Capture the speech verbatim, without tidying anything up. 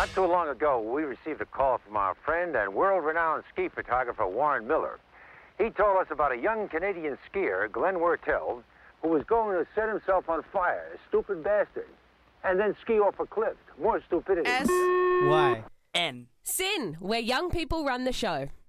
Not too long ago, we received a call from our friend and world-renowned ski photographer, Warren Miller. He told us about a young Canadian skier, Glenn Wertel, who was going to set himself on fire, a stupid bastard, and then ski off a cliff. More stupidity. S. Why? N. Sin, where young people run the show.